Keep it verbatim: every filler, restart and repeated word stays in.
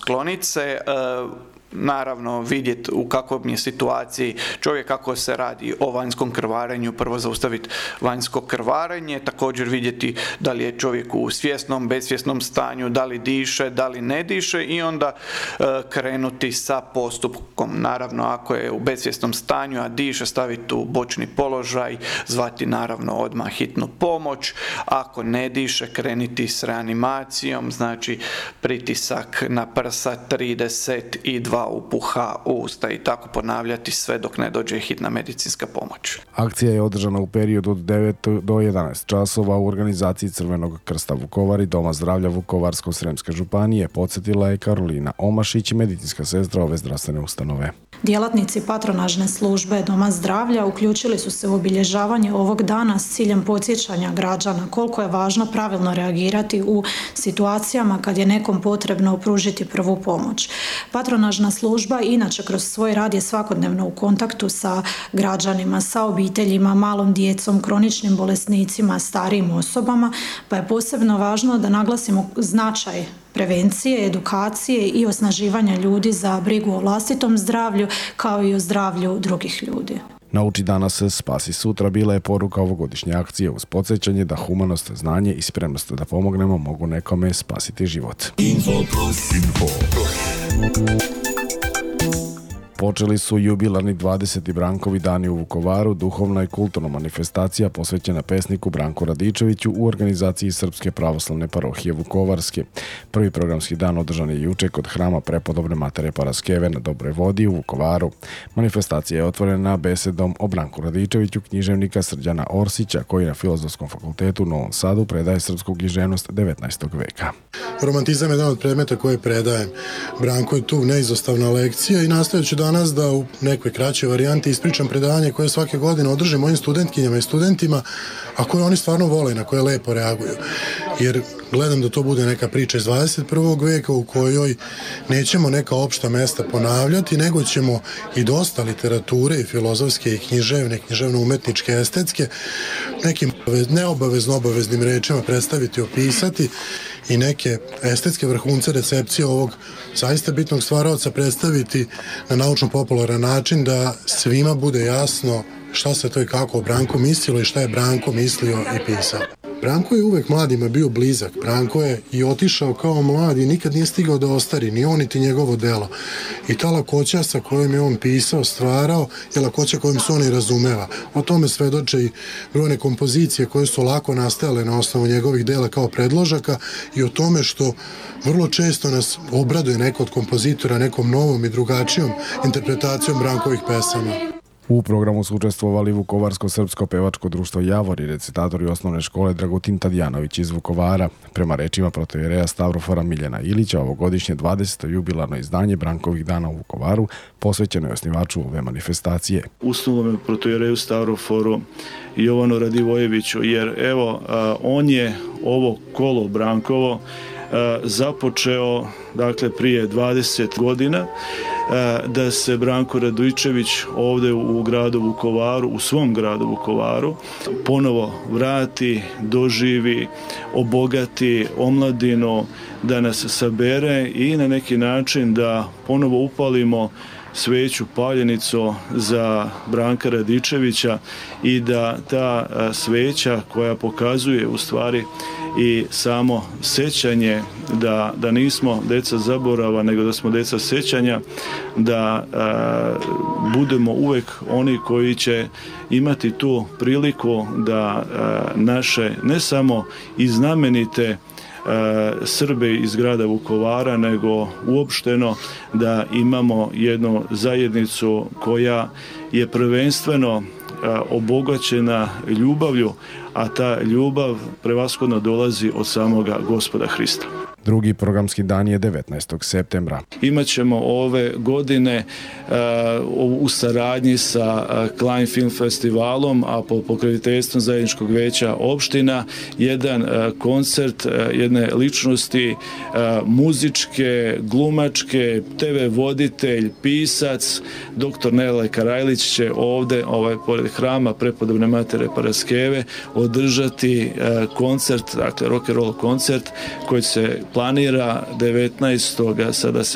skloniti se, naravno vidjeti u kakvom je situaciji čovjek, kako se radi o vanjskom krvarenju, prvo zaustaviti vanjsko krvarenje, također vidjeti da li je čovjek u svjesnom, besvjesnom stanju, da li diše, da li ne diše i onda e, krenuti sa postupkom. Naravno, ako je u besvjesnom stanju, a diše, staviti u bočni položaj, zvati naravno odmah hitnu pomoć. Ako ne diše, krenuti s reanimacijom, znači pritisak na prsa trideset dva upuha u usta i tako ponavljati sve dok ne dođe hitna medicinska pomoć. Akcija je održana u periodu od devet do jedanaest časova u organizaciji Crvenog krsta Vukovar i Doma zdravlja Vukovarsko-sremske županije, podsjetila je Karolina Omašić, medicinska sestra ove zdravstvene ustanove. Djelatnici patronažne službe Doma zdravlja uključili su se u obilježavanje ovog dana s ciljem podsjećanja građana koliko je važno pravilno reagirati u situacijama kad je nekom potrebno pružiti prvu pomoć. Patronažna služba inače kroz svoj rad je svakodnevno u kontaktu sa građanima, sa obiteljima, malom djecom, kroničnim bolesnicima, starijim osobama, pa je posebno važno da naglasimo značaj prevencije, edukacije i osnaživanja ljudi za brigu o vlastitom zdravlju kao i o zdravlju drugih ljudi. Nauči danas, spasi sutra bila je poruka ovogodišnje akcije uz podsjećanje da humanost, znanje i spremnost da pomognemo mogu nekome spasiti život. Info plus. Info plus. Počeli su jubilarni dvadeseti Brankovi dani u Vukovaru, duhovna i kulturna manifestacija posvećena pesniku Branku Radičeviću u organizaciji Srpske pravoslavne parohije Vukovarske. Prvi programski dan održan je juče kod hrama Prepodobne Matere Paraskeve na Dobroj vodi u Vukovaru. Manifestacija je otvorena besedom o Branku Radičeviću književnika Srđana Orsića, koji na Filozofskom fakultetu u Novom Sadu predaje srpsku književnost devetnaestog veka. Romantizam je jedan od predmeta koje predajem. Branko je tu neizostavna lekcija i nastavit ću danas da u nekoj kraćoj varijanti ispričam predavanje koje svake godine održim mojim studentkinjama i studentima, a koje oni stvarno vole, na koje lepo reaguju. Jer gledam da to bude neka priča iz dvadeset prvog veka u kojoj nećemo neka opšta mesta ponavljati, nego ćemo i dosta literature i filozofske i književne, književno-umetničke, estetske, nekim neobavezno obaveznim rečima predstaviti, opisati i neke estetske vrhunce recepcije ovog zaista bitnog stvaraoca predstaviti na naučno-popularan način da svima bude jasno šta se to i kako o Branku mislilo i šta je Branko mislio i pisao. Branko je uvek mladima bio blizak. Branko je i otišao kao mlad i nikad nije stigao da ostari, ni on niti njegovo delo. I ta lakoća sa kojom je on pisao, stvarao, je lakoća kojom se on i razumeva. O tome svedoče i brojne kompozicije koje su lako nastajale na osnovu njegovih dela kao predložaka i o tome što vrlo često nas obraduje neko od kompozitora nekom novom i drugačijom interpretacijom Brankovih pesama. U programu su učestvovali Vukovarsko-srpsko pevačko društvo Javor i recitatori osnovne škole Dragutin Tadijanović iz Vukovara. Prema rečima protoijereja Stavrofora Miljana Ilića, ovogodišnje dvadeseto jubilarno izdanje Brankovih dana u Vukovaru posvećeno je osnivaču ove manifestacije. Usnovome protoijereju Stavroforu Jovanu Radivojeviću, jer evo, on je ovo kolo Brankovo započeo dakle prije dvadeset godina, da se Branko Radičević ovdje u gradu Vukovaru, u svom gradu Vukovaru, ponovo vrati, doživi, obogati omladinu, da nas sabere i na neki način da ponovo upalimo sveću, paljenicu za Branka Radičevića i da ta sveća koja pokazuje u stvari i samo sećanje da, da nismo deca zaborava, nego da smo deca sećanja, da a, budemo uvek oni koji će imati tu priliku da a, naše ne samo i znamenite Srbe iz grada Vukovara, nego uopšteno da imamo jednu zajednicu koja je prvenstveno obogaćena ljubavlju, a ta ljubav prevashodno dolazi od samoga Gospoda Hrista. Drugi programski dan je devetnaestog septembra. Imaćemo ove godine uh, u saradnji sa uh, Klein Film Festivalom, a pod pokroviteljstvom zajedničkog veća opština, jedan uh, koncert uh, jedne ličnosti uh, muzičke, glumačke, te ve voditelj, pisac, doktor Nele Karajlić će ovde, ovaj, pored hrama Prepodobne Matere Paraskeve, održati uh, koncert, dakle rock and roll koncert koji se planira devetnaestog sada